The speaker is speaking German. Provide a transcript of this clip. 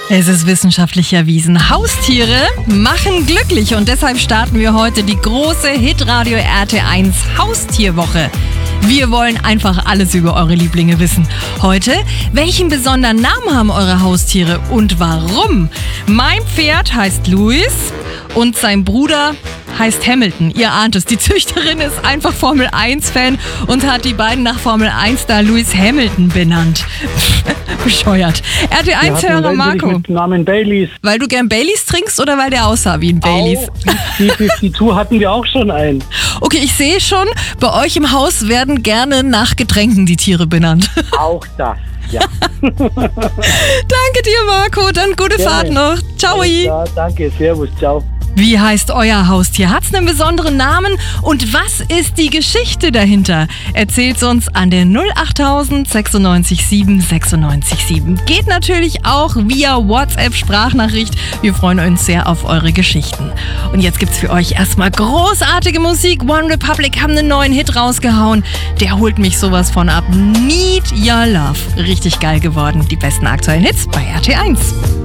Es ist wissenschaftlich erwiesen. Haustiere machen glücklich und deshalb starten wir heute die große Hitradio RT1 Haustierwoche. Wir wollen einfach alles über eure Lieblinge wissen. Heute, welchen besonderen Namen haben eure Haustiere und warum? Mein Pferd heißt Louis und sein Bruder heißt Hamilton. Ihr ahnt es, die Züchterin ist einfach Formel-1-Fan und hat die beiden nach Formel-1-Star Lewis Hamilton benannt. Bescheuert. RT1-Hörer Marco. Mit Namen Baileys. Weil du gern Baileys trinkst oder weil der aussah wie ein Baileys? Die 52 hatten wir auch schon einen. Okay, ich sehe schon, bei euch im Haus werden gerne nach Getränken die Tiere benannt. Auch das, ja. Danke dir, Marco. Dann gute Fahrt noch. Ciao. Ja, danke, servus, ciao. Wie heißt euer Haustier? Hat's einen besonderen Namen? Und was ist die Geschichte dahinter? Erzählt's uns an der 08000 96 7 96 7. Geht natürlich auch via WhatsApp-Sprachnachricht. Wir freuen uns sehr auf eure Geschichten. Und jetzt gibt's für euch erstmal großartige Musik. One Republic haben einen neuen Hit rausgehauen. Der holt mich sowas von ab. Need Your Love. Richtig geil geworden. Die besten aktuellen Hits bei RT1.